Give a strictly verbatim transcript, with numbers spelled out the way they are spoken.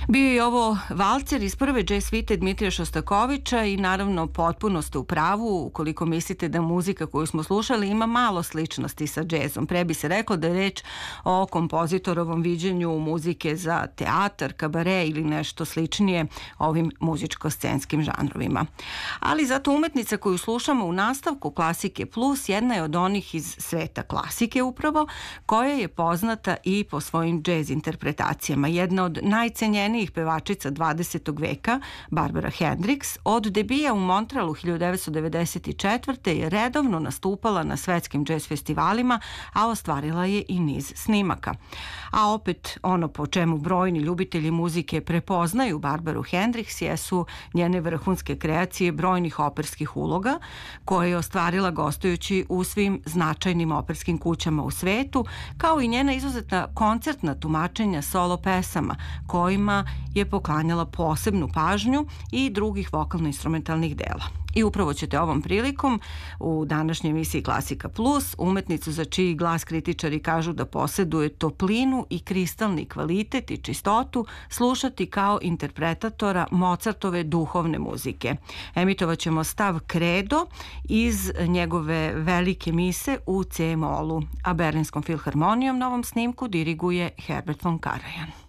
Bio je ovo valcer iz prve jazz svite Dmitrija Šostakovića i naravno potpuno ste u pravu ukoliko mislite da muzika koju smo slušali ima malo sličnosti sa džezom. Pre bi se reklo da je reč o kompozitorovom viđenju muzike za teatar, kabare ili nešto sličnije ovim muzičko-scenskim žanrovima. Ali zato umetnica koju slušamo u nastavku Klasike Plus jedna je od onih iz sveta klasike upravo, koja je poznata i po svojim džez interpretacijama. Jedna od najcenjenijih pevačica dvadesetog veka, Barbara Hendricks, od debija u Montrealu hiljadu devetsto devedeset četvrte. je redovno nastupala na svetskim džez festivalima, a ostvarila je i niz snimaka. A opet ono po čemu brojni ljubitelji muzike prepoznaju Barbaru Hendricks jesu njene vrhunske kreacije brojnih operskih uloga koje je ostvarila gostujući u svim značajnim operskim kućama u svetu, kao i njena izuzetna koncertna tumačenja solo pesama kojima je poklanjala posebnu pažnju i drugih vokalno-instrumentalnih dela. I upravo ćete ovom prilikom u današnjoj emisiji Klasika Plus umetnicu za čiji glas kritičari kažu da poseduje toplinu i kristalni kvalitet i čistotu slušati kao interpretatora Mozartove duhovne muzike. Emitovat ćemo stav Kredo iz njegove velike mise u C-molu, a Berlinskom filharmonijom na ovom snimku diriguje Herbert von Karajan.